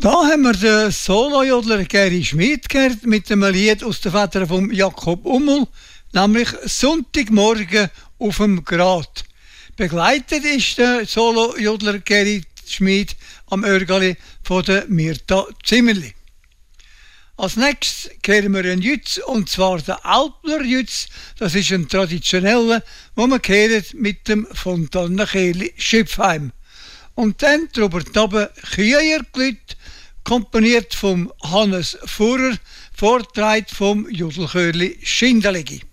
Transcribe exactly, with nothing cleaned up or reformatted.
Da haben wir den Solojodler Geri Schmid gehört mit einem Lied aus der Feder von Jakob Ummel, nämlich Sonntagmorgen auf dem Grat. Begleitet ist der Solojodler Geri Schmid am Örgali von der Mirta Zimmerli. Als nächstes hören wir einen Jütz, und zwar den Alpner Jütz. Das ist ein traditioneller, den man hört mit dem Fontannencheli Schöpfheim. Und dann drüber oben Küherglüt, komponiert vom Hannes Fuhrer, vorgetragen vom Jodelchörli Schindelegi.